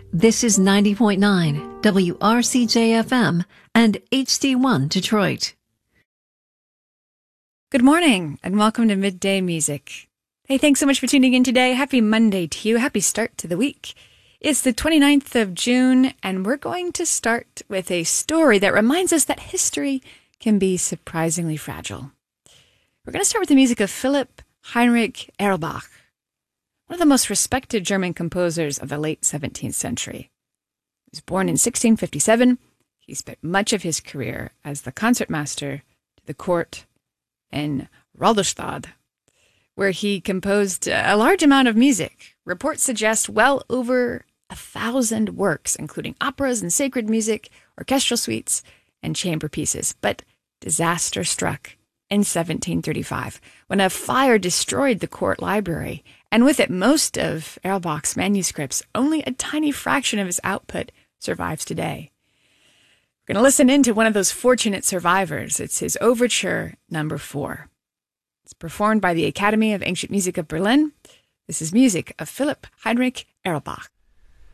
This is 90.9 WRCJ-FM and HD1 Detroit. Good morning and welcome to Midday Music. Hey, thanks so much for tuning in today. Happy Monday to you. Happy start to the week. It's the 29th of June and we're going to start with a story that reminds us that history can be surprisingly fragile. We're going to start with the music of Philipp Heinrich Erlbach, one of the most respected German composers of the late 17th century. He was born in 1657. He spent much of his career as the concertmaster to the court in Rudolstadt, where he composed a large amount of music. Reports suggest well over 1,000 works, including operas and sacred music, orchestral suites, and chamber pieces. But disaster struck in 1735, when a fire destroyed the court library, and with it most of Erlbach's manuscripts. Only a tiny fraction of his output survives today. We're going to listen in to one of those fortunate survivors. It's his Overture No. 4. It's performed by the Academy of Ancient Music of Berlin. This is music of Philipp Heinrich Erlbach.